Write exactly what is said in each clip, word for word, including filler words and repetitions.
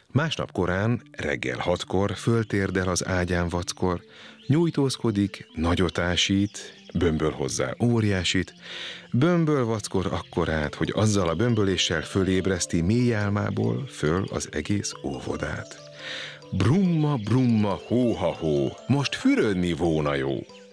Másnap korán, reggel hatkor föltérdel az ágyán vackor, nyújtózkodik, nagyot ásít, bömböl hozzá óriásit, bömböl vackor akkorát, hogy azzal a bömböléssel fölébreszti mély álmából föl az egész óvodát. Brumma, brumma, hó-ha-hó, most fürödni volna jó.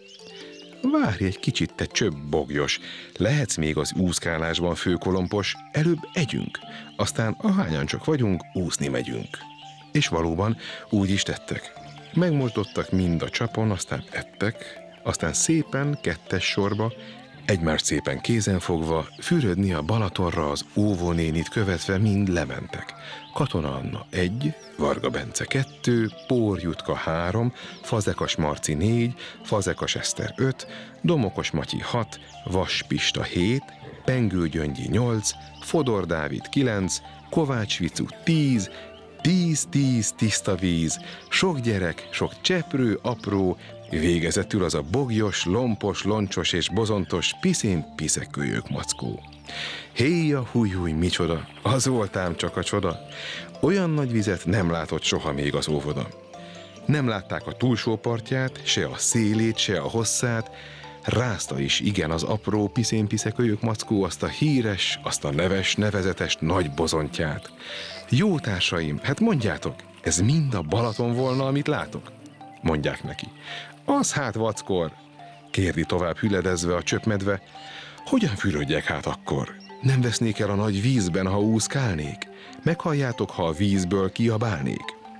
Várj egy kicsit, te csöbb bogyos, lehetsz még az úszkálásban főkolompos, előbb együnk, aztán ahányan csak vagyunk, úszni megyünk. És valóban úgy is tettek. Megmosdottak mind a csapon, aztán ettek, aztán szépen kettes sorba, egymást szépen kézen fogva, fürödni a Balatonra az óvónénit követve mind lementek. Katona Anna egy, Varga Bence kettő, Pór Jutka három, Fazekas Marci négy, Fazekas Eszter öt, Domokos Matyi hat, Vas Pista hét, Pengő Gyöngyi nyolc, Fodor Dávid kilenc, Kovács Vicu tíz, tíz, tíz tiszta víz, sok gyerek, sok cseprő, apró, végezetül az a bogyos, lompos, loncsos és bozontos piszén piszekkölyök mackó. Héja, húj-húj, micsoda, az voltám csak a csoda. Olyan nagy vizet nem látott soha még az óvoda. Nem látták a túlsó partját, se a szélét, se a hosszát, rázta is igen az apró piszén-piszekölyök mackó azt a híres, azt a neves, nevezetes nagy bozontját. Jó társaim, hát mondjátok, ez mind a Balaton volna, amit látok? Mondják neki. Az hát vackor, kérdi tovább hüledezve a csöpmedve. Hogyan fürödjek hát akkor? Nem vesznék el a nagy vízben, ha úszkálnék? Meghalljátok, ha a vízből kiabálnék?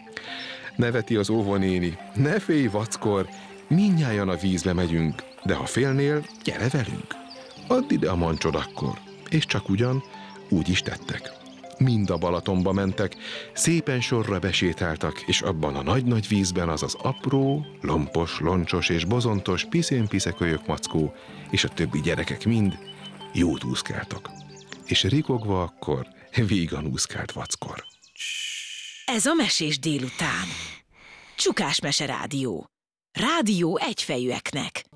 Neveti az óvónéni. Ne félj, vackor, mindnyájan a vízbe megyünk, de ha félnél, gyere velünk. Add ide a mancsod akkor. És csak ugyan, úgy is tettek. Mind a Balatonba mentek, szépen sorra besétáltak, és abban a nagy-nagy vízben az az apró, lompos, loncsos és bozontos piszén-piszekölyök mackó és a többi gyerekek mind jót úszkáltak. És rikogva akkor vígan úszkált vackor. Ez a Mesés délután. Csukás Mese Rádió. Rádió egyfejűeknek.